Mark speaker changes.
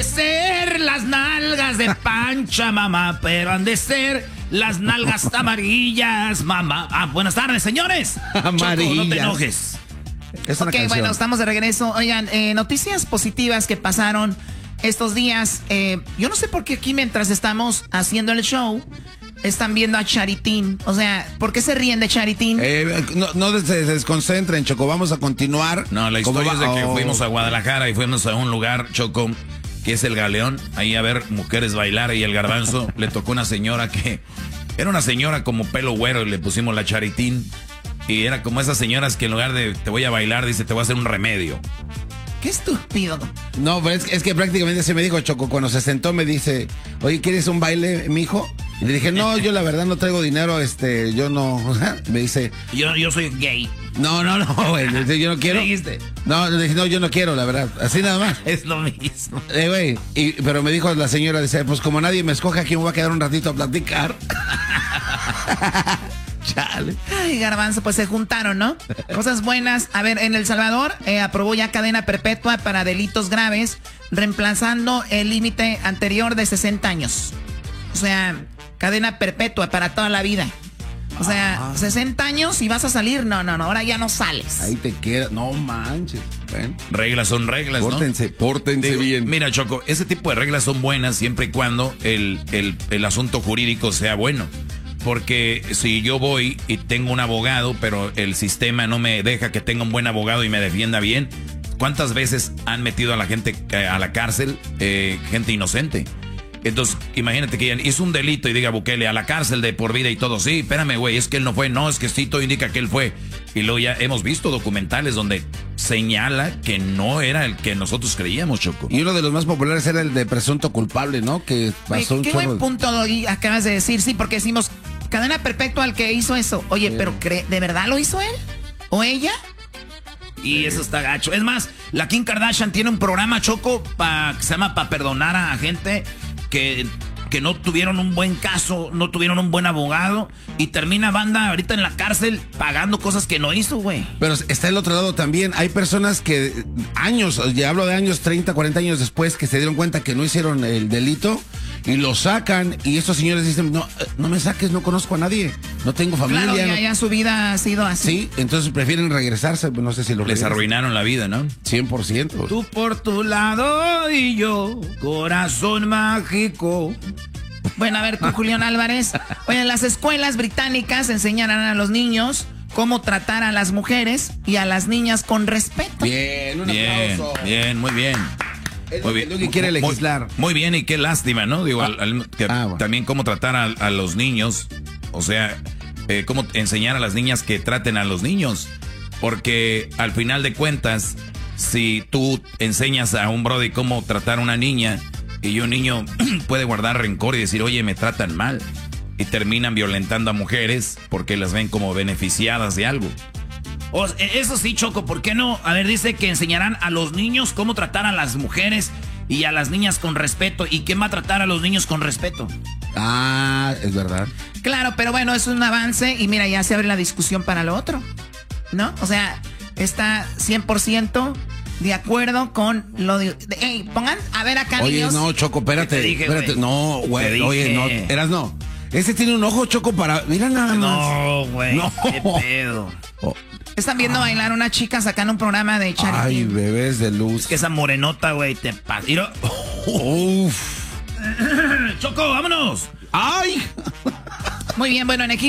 Speaker 1: Ser las nalgas de Pancha, mamá, pero han de ser las nalgas amarillas, mamá. Buenas tardes, señores.
Speaker 2: Amarillas.
Speaker 1: Choco, no te enojes.
Speaker 2: Es una canción.
Speaker 3: Bueno, estamos de regreso. Oigan, noticias positivas que pasaron estos días. Yo no sé por qué aquí mientras estamos haciendo el show están viendo a Charitín. O sea, ¿por qué se ríen de Charitín?
Speaker 2: No se desconcentren, Choco. Vamos a continuar.
Speaker 1: No, la historia es de que fuimos a Guadalajara y fuimos a un lugar, Choco, que es el Galeón, ahí a ver mujeres bailar, y el Garbanzo le tocó una señora que era una señora como pelo güero y le pusimos la Charitín, y era como esas señoras que en lugar de te voy a bailar, dice te voy a hacer un remedio.
Speaker 3: Qué estúpido.
Speaker 2: No, pero es que prácticamente se me dijo, Choco, cuando se sentó me dice, oye, ¿quieres un baile, mijo? Y le dije, no, yo la verdad no traigo dinero, yo no, me dice...
Speaker 1: Yo soy gay.
Speaker 2: No, güey, yo no quiero.
Speaker 1: ¿Qué dijiste?
Speaker 2: No, le dije, no, yo no quiero, la verdad, así nada más.
Speaker 1: Es lo mismo.
Speaker 2: Güey, pero me dijo la señora, dice, pues como nadie me escoge, aquí me voy a quedar un ratito a platicar. Chale.
Speaker 3: Ay, Garbanzo, pues se juntaron, ¿no? Cosas buenas. A ver, en El Salvador aprobó ya cadena perpetua para delitos graves, reemplazando el límite anterior de 60 años. O sea, cadena perpetua para toda la vida. O sea, 60 años y vas a salir. No, ahora ya no sales.
Speaker 2: Ahí te queda. No manches. Bueno.
Speaker 1: Reglas son reglas,
Speaker 2: Pórtense bien.
Speaker 1: Mira, Choco, ese tipo de reglas son buenas siempre y cuando el asunto jurídico sea bueno. Porque si yo voy y tengo un abogado, pero el sistema no me deja que tenga un buen abogado y me defienda bien, ¿cuántas veces han metido a la gente a la cárcel, gente inocente? Entonces, imagínate que hizo un delito y diga Bukele a la cárcel de por vida y todo. Sí, espérame, güey, es que él no fue. No, es que sí, todo indica que él fue. Y luego ya hemos visto documentales donde señala que no era el que nosotros creíamos, Choco.
Speaker 2: Y uno de los más populares era el de presunto culpable, ¿no? Que pasó un
Speaker 3: Qué buen punto acabas de decir, sí, porque decimos cadena perpetua al que hizo eso. Oye, pero ¿de verdad lo hizo él? ¿O ella?
Speaker 1: Y eso está gacho. Es más, la Kim Kardashian tiene un programa, Choco, que se llama para perdonar a gente que no tuvieron un buen caso, no tuvieron un buen abogado, y termina banda ahorita en la cárcel pagando cosas que no hizo, güey.
Speaker 2: Pero está el otro lado también. Hay personas que años, ya hablo de años, 30, 40 años después, que se dieron cuenta que no hicieron el delito y lo sacan, y estos señores dicen, no me saques, no conozco a nadie, no tengo familia.
Speaker 3: Claro, ya su vida ha sido así.
Speaker 2: Sí, entonces prefieren regresarse, no sé si lo
Speaker 1: les arruinaron la vida, ¿no?
Speaker 2: 100%.
Speaker 1: Tú por tu lado y yo, corazón mágico.
Speaker 3: Bueno, a ver, tú, Julián Álvarez. Oye, en las escuelas británicas enseñarán a los niños cómo tratar a las mujeres y a las niñas con respeto.
Speaker 2: Bien, un aplauso.
Speaker 1: Bien, muy bien.
Speaker 2: Muy bien. Lo que quiere legislar.
Speaker 1: Muy bien, y qué lástima, ¿no? Digo,
Speaker 2: bueno.
Speaker 1: También cómo tratar a los niños. O sea, cómo enseñar a las niñas que traten a los niños. Porque al final de cuentas, si tú enseñas a un brody cómo tratar a una niña, y un niño puede guardar rencor y decir, oye, me tratan mal, y terminan violentando a mujeres porque las ven como beneficiadas de algo. Eso sí, Choco, ¿por qué no? A ver, dice que enseñarán a los niños cómo tratar a las mujeres y a las niñas con respeto. ¿Y quién va a tratar a los niños con respeto?
Speaker 2: Ah, es verdad.
Speaker 3: Claro, pero bueno, es un avance y mira, ya se abre la discusión para lo otro, ¿no? O sea, está 100% de acuerdo con lo de... Ey, pongan, a ver acá,
Speaker 2: oye,
Speaker 3: niños.
Speaker 2: no, Choco, espérate,
Speaker 3: Wey?
Speaker 2: No, güey, oye, no, eras no. Ese tiene un ojo, Choco, para... Mira nada más.
Speaker 1: No, güey,
Speaker 2: no.
Speaker 1: Qué pedo.
Speaker 3: Están viendo bailar una chica sacando un programa de Charity.
Speaker 2: Ay, bebés de luz.
Speaker 1: Es que esa morenota, güey, te pasa.
Speaker 2: Uf.
Speaker 1: Choco, vámonos.
Speaker 2: Ay.
Speaker 3: Muy bien, bueno, en equipo.